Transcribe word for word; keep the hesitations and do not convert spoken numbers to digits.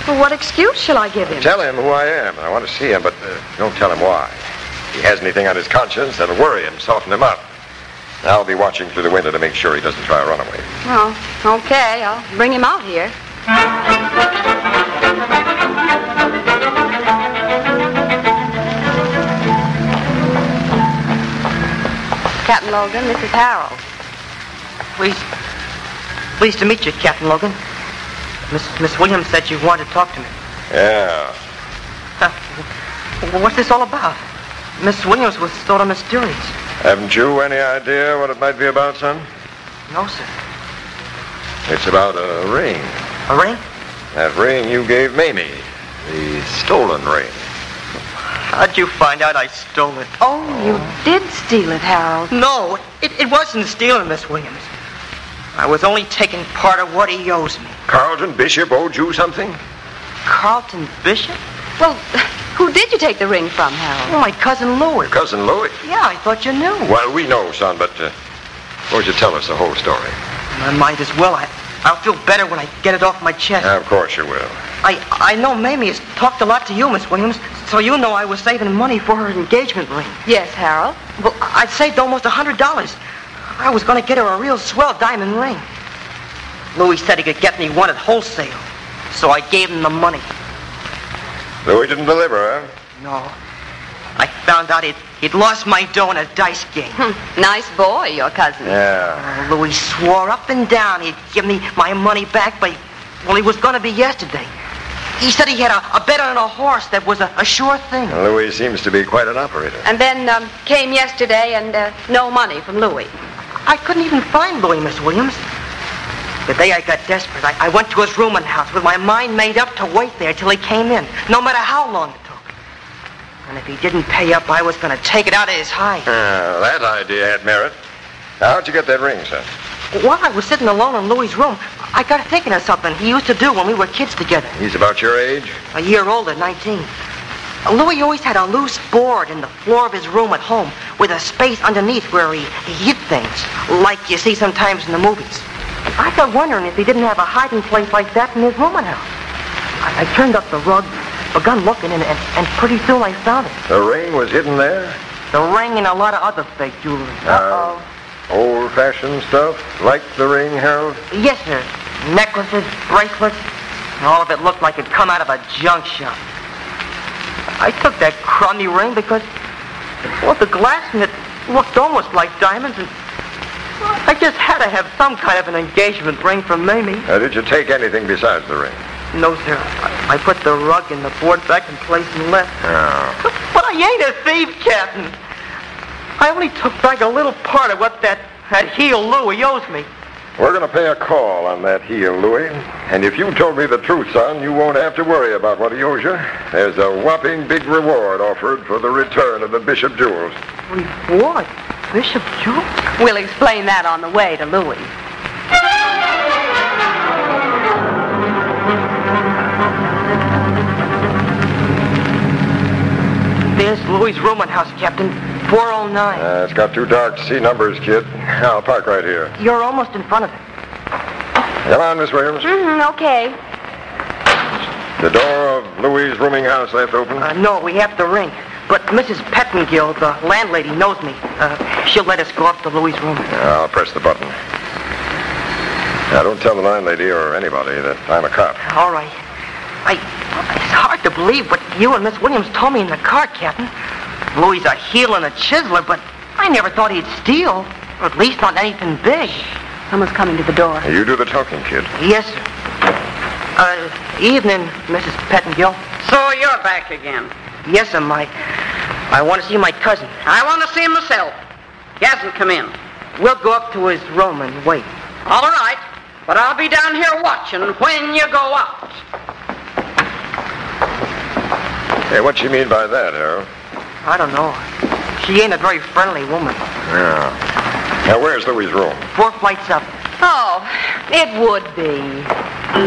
Well, what excuse shall I give him? Tell him who I am. I want to see him, but uh, don't tell him why. If he has anything on his conscience, that'll worry him, soften him up. I'll be watching through the window to make sure he doesn't try a runaway. Oh, okay. I'll bring him out here. Captain Logan, this is Harold. Pleased, pleased to meet you, Captain Logan. Miss Miss Williams said you wanted to talk to me. Yeah. Uh, what's this all about? Miss Williams was sort of mysterious. Haven't you any idea what it might be about, son? No, sir. It's about a ring. A ring? That ring you gave Mamie. The stolen ring. How'd you find out I stole it? Oh, you did steal it, Harold. No, it, it wasn't stealing, Miss Williams. I was only taking part of what he owes me. Carlton Bishop owed you something? Carlton Bishop? Well, who did you take the ring from, Harold? Oh, my cousin Louis. Your cousin Louis? Yeah, I thought you knew. Well, we know, son, but uh, won't you tell us the whole story? I might as well. I, I'll feel better when I get it off my chest. Of course you will. I, I know Mamie has talked a lot to you, Miss Williams, so you know I was saving money for her engagement ring. Yes, Harold. Well, I'd saved almost a hundred dollars. I was going to get her a real swell diamond ring. Louis said he could get me one at wholesale, so I gave him the money. Louis didn't deliver, huh? No. I found out he'd, he'd lost my dough in a dice game. Nice boy, your cousin. Yeah. Oh, Louis swore up and down he'd give me my money back, but, well, he was going to be yesterday. He said he had a, a bet on a horse that was a, a sure thing. Louis seems to be quite an operator. And then um, came yesterday and uh, no money from Louis. I couldn't even find Louis, Miss Williams. The day I got desperate, I, I went to his rooming house with my mind made up to wait there till he came in, no matter how long it took. And if he didn't pay up, I was going to take it out of his hide. Uh, that idea had merit. Now, how'd you get that ring, son? While I was sitting alone in Louis' room, I got thinking of something he used to do when we were kids together. He's about your age? A year older, nineteen. Louis always had a loose board in the floor of his room at home with a space underneath where he, he hid things, like you see sometimes in the movies. I got wondering if he didn't have a hiding place like that in his rooming house. I, I turned up the rug, begun looking, and, and, and pretty soon I found it. The ring was hidden there? The ring and a lot of other fake jewelry. Uh, old-fashioned stuff? Like the ring, Harold? Yes, sir. Necklaces, bracelets, and all of it looked like it'd come out of a junk shop. I took that crummy ring because, well, the glass in it looked almost like diamonds, and I just had to have some kind of an engagement ring from Mamie. Uh, did you take anything besides the ring? No, sir. I, I put the rug and the board back in place and left. Oh. But I ain't a thief, Captain. I only took back a little part of what that, that heel Louis owes me. We're going to pay a call on that heel, Louis. And if you told me the truth, son, you won't have to worry about what he owes you. There's a whopping big reward offered for the return of the Bishop jewels. Reward? Bishop jewels? We'll explain that on the way to Louis. There's Louis' rooming house, Captain. four oh nine. Uh, it's got too dark to see numbers, kid. I'll park right here. You're almost in front of it. Come on, Miss Williams. Mm-hmm, okay. The door of Louis' rooming house left open? Uh, no, we have the ring. But Missus Pettingill, the landlady, knows me. Uh, she'll let us go up to Louis' room. Yeah, I'll press the button. Now, don't tell the landlady or anybody that I'm a cop. All right. I, it's hard to believe what you and Miss Williams told me in the car, Captain. Louis' a heel and a chiseler, but I never thought he'd steal. Or at least not anything big. Someone's coming to the door. You do the talking, kid. Yes, sir. Uh, evening, Missus Pettingill. So you're back again. Yes, sir, Mike. I want to see my cousin. I want to see him myself. He hasn't come in. We'll go up to his room and wait. All right, but I'll be down here watching when you go out. Hey, what you mean by that, Harold? I don't know. She ain't a very friendly woman. Yeah. Now, where's Louis' room? Four flights up. Oh, it would be.